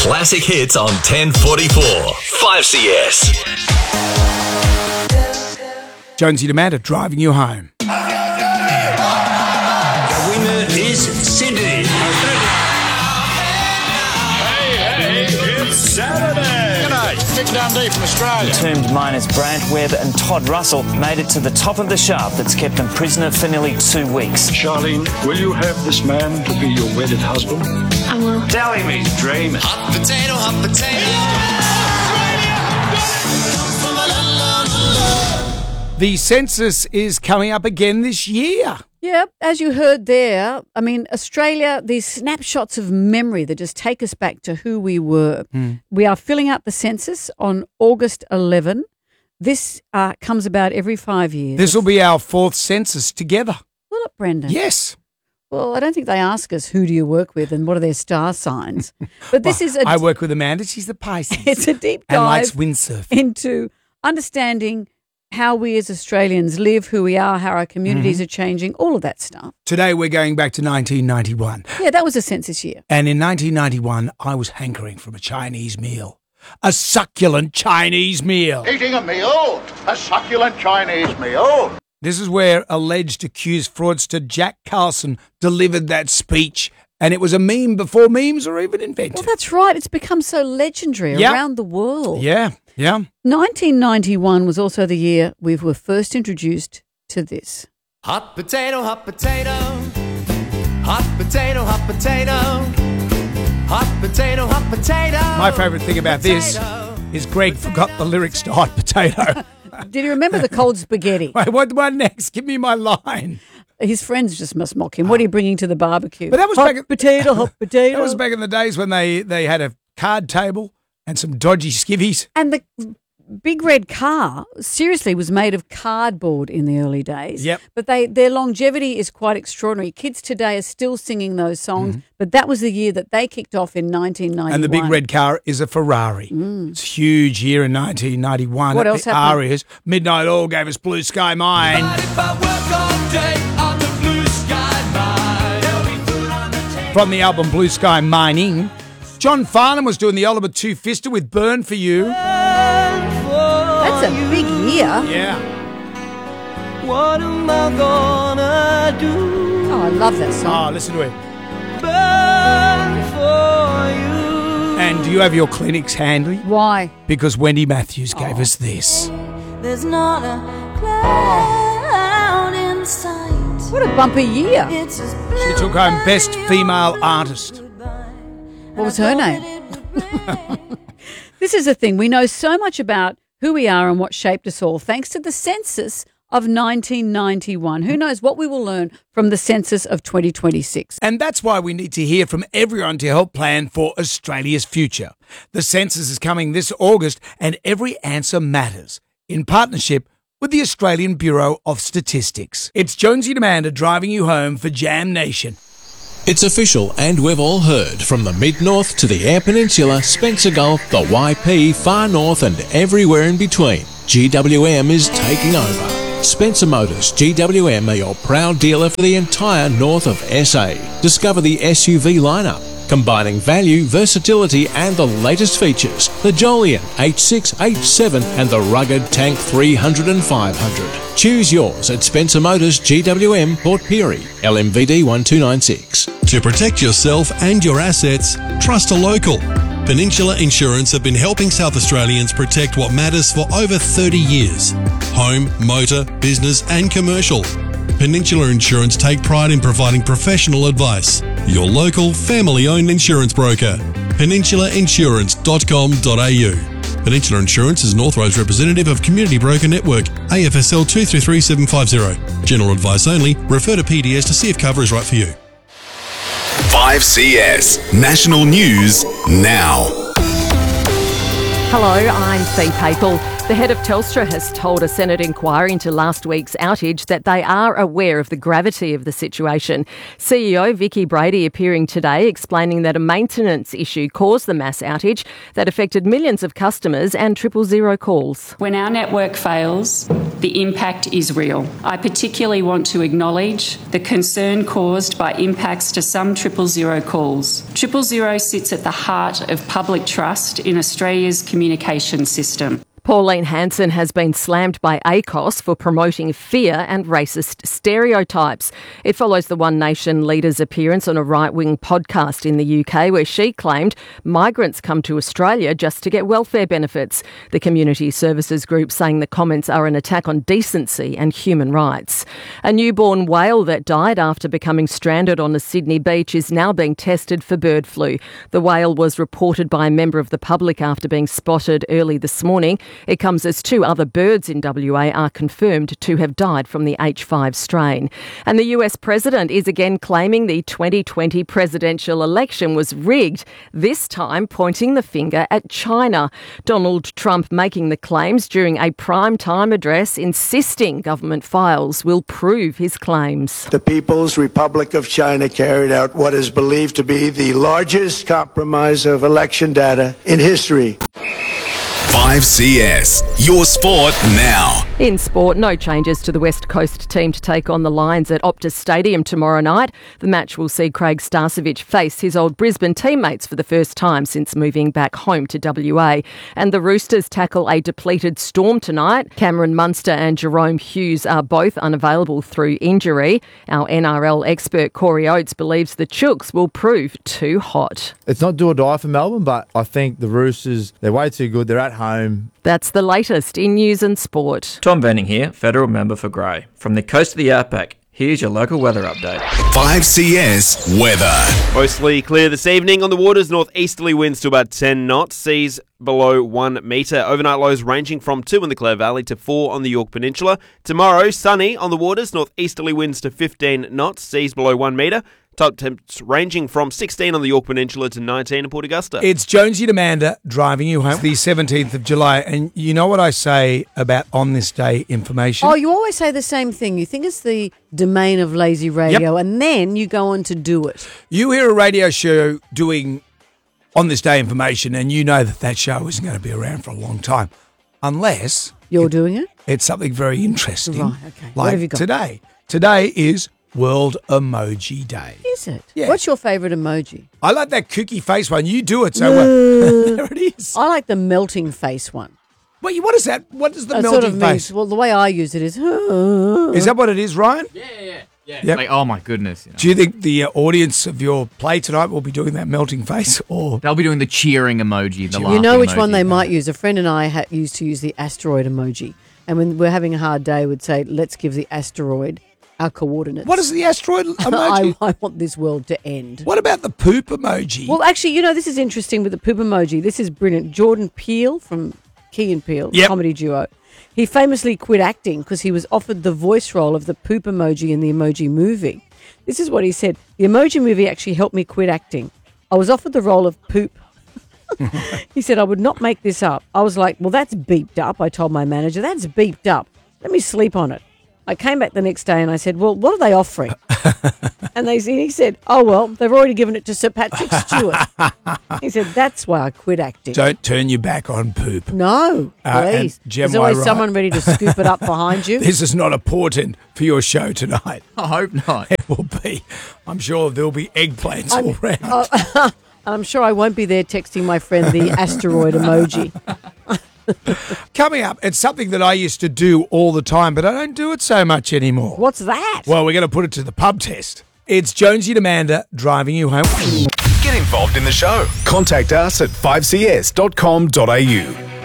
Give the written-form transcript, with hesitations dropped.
Classic hits on 1044. 5CS. Jonesy Demanda driving you home. The winner is Cindy. Hey, it's Saturday. G'day, Mick Dundee from Australia. Entombed miners Brant Webb and Todd Russell made it to the top of the shaft that's kept them prisoner for nearly 2 weeks. Charlene, will you have this man to be your wedded husband? I will. Tell him he's dreaming. Hot potato, hot potato. The census is coming up again this year. Yep, as you heard there, I mean, Australia, these snapshots of memory that just take us back to who we were. We are filling out the census on August 11. This comes about every 5 years. This will be our 4th census together. Will it, Brendan? Yes. Well, I don't think they ask us who do you work with and what are their star signs. But this is I work with Amanda. She's the Pisces. It's a deep and likes dive windsurfing. into understanding how we as Australians live, who we are, how our communities are changing, all of that stuff. Today we're going back to 1991. Yeah, that was a census year. And in 1991, I was hankering from a Chinese meal. A succulent Chinese meal. Eating a meal, a succulent Chinese meal. This is where alleged accused fraudster Jack Carlson delivered that speech. And it was a meme before memes were even invented. Well, that's right. It's become so legendary around the world. Yeah. 1991 was also the year we were first introduced to this. Hot potato, hot potato. Hot potato, hot potato. Hot potato, hot potato. My favourite thing about this is Greg forgot the lyrics to Hot Potato. Did you remember the cold spaghetti? Wait, what next? Give me my line. His friends just must mock him. What are you bringing to the barbecue? But that was hot back potato, hot potato. That was back in the days when they had a card table and some dodgy skivvies. And the big red car, seriously, was made of cardboard in the early days. Yep. But their longevity is quite extraordinary. Kids today are still singing those songs, but that was the year that they kicked off in 1991. And the big red car is a Ferrari. It's a huge year in 1991. What else happened? Arias, Midnight Oil gave us Blue Sky Mine. From the album Blue Sky Mining, John Farnham was doing the Oliver Two-Fister with Burn For You. That's a big year. Yeah. What am I gonna do? Oh, I love that song. Oh, listen to it. Burn for you. And do you have your clinics handy? Why? Because Wendy Matthews gave us this. There's not a cloud in sight. What a bumper year. It's just She took home Best Female Artist. What was her name? This is the thing. We know so much about who we are and what shaped us all thanks to the census of 1991. Who knows what we will learn from the census of 2026. And that's why we need to hear from everyone to help plan for Australia's future. The census is coming this August and every answer matters in partnership with the Australian Bureau of Statistics. It's Jonesy and Amanda driving you home for Jam Nation. It's official, and we've all heard, from the Mid-North to the Eyre Peninsula, Spencer Gulf, the YP, Far North and everywhere in between, GWM is taking over. Spencer Motors GWM are your proud dealer for the entire north of SA. Discover the SUV lineup, combining value, versatility and the latest features. The Jolion H6, H7 and the rugged Tank 300 and 500. Choose yours at Spencer Motors GWM, Port Pirie, LMVD 1296. To protect yourself and your assets, trust a local. Peninsula Insurance have been helping South Australians protect what matters for over 30 years. Home, motor, business and commercial. Peninsula Insurance take pride in providing professional advice. Your local, family-owned insurance broker. peninsulainsurance.com.au. Peninsula Insurance is an authorised representative of Community Broker Network, AFSL 233750. General advice only. Refer to PDS to see if cover is right for you. 5CS National News now. Hello, I'm Fee Papel. The head of Telstra has told a Senate inquiry into last week's outage that they are aware of the gravity of the situation. CEO Vicky Brady appearing today explaining that a maintenance issue caused the mass outage that affected millions of customers and 000 calls. When our network fails, the impact is real. I particularly want to acknowledge the concern caused by impacts to some 000 calls. 000 sits at the heart of public trust in Australia's communication system. Pauline Hanson has been slammed by ACOS for promoting fear and racist stereotypes. It follows the One Nation leader's appearance on a right-wing podcast in the UK where she claimed migrants come to Australia just to get welfare benefits. The community services group saying the comments are an attack on decency and human rights. A newborn whale that died after becoming stranded on a Sydney beach is now being tested for bird flu. The whale was reported by a member of the public after being spotted early this morning. It comes as 2 other birds in WA are confirmed to have died from the H5 strain. And the US president is again claiming the 2020 presidential election was rigged, this time pointing the finger at China. Donald Trump making the claims during a prime-time address, insisting government files will prove his claims. The People's Republic of China carried out what is believed to be the largest compromise of election data in history. 5CS, your sport now. In sport, no changes to the West Coast team to take on the Lions at Optus Stadium tomorrow night. The match will see Craig Starcevich face his old Brisbane teammates for the first time since moving back home to WA. And the Roosters tackle a depleted Storm tonight. Cameron Munster and Jerome Hughes are both unavailable through injury. Our NRL expert Corey Oates believes the Chooks will prove too hot. It's not do or die for Melbourne, but I think the Roosters, they're way too good. They're at home. That's the latest in news and sport. Tom Venning here, federal member for Grey. From the coast of the Outback, here's your local weather update. 5CS weather. Mostly clear this evening on the waters. Northeasterly winds to about 10 knots. Seas below 1 metre. Overnight lows ranging from 2 in the Clare Valley to 4 on the Yorke Peninsula. Tomorrow, sunny on the waters. Northeasterly winds to 15 knots. Seas below 1 metre. Top temps ranging from 16 on the Yorke Peninsula to 19 in Port Augusta. It's Jonesy and Amanda driving you home. It's the 17th of July. And you know what I say about on this day information? Oh, you always say the same thing. You think it's the domain of lazy radio, and then you go on to do it. You hear a radio show doing on this day information, and you know that show isn't going to be around for a long time. Unless... You're doing it? It's something very interesting. Right, okay. Like what have you got? today. Today is World Emoji Day. Is it? Yeah. What's your favourite emoji? I like that kooky face one. You do it so well. There it is. I like the melting face one. Wait, what is that? What is the It melting sort of face? means, well, the way I use it is... Is that what it is, Ryan? Yeah. Yep. Like, oh my goodness. You know. Do you think the audience of your play tonight will be doing that melting face? Or They'll be doing the cheering emoji, the laughing You know which one emoji. they might use? A friend and I used to use the asteroid emoji. And when we're having a hard day, we'd say, let's give the asteroid our coordinates. What is the asteroid emoji? I want this world to end. What about the poop emoji? Well, actually, you know, this is interesting with the poop emoji. This is brilliant. Jordan Peele from Key and Peele, comedy duo. He famously quit acting because he was offered the voice role of the poop emoji in the Emoji Movie. This is what he said. The Emoji Movie actually helped me quit acting. I was offered the role of poop. He said, I would not make this up. I was like, well, that's beeped up. I told my manager, that's beeped up. Let me sleep on it. I came back the next day and I said, well, what are they offering? And he said, oh, well, they've already given it to Sir Patrick Stewart. He said, that's why I quit acting. Don't turn your back on poop. No, please. There's always someone ready to scoop it up behind you. This is not a portent for your show tonight. I hope not. It will be. I'm sure there'll be eggplants all around. I'm sure I won't be there texting my friend the asteroid emoji. Coming up, it's something that I used to do all the time, but I don't do it so much anymore. What's that? Well, we're going to put it to the pub test. It's Jonesy and Amanda driving you home. Get involved in the show. Contact us at 5cs.com.au.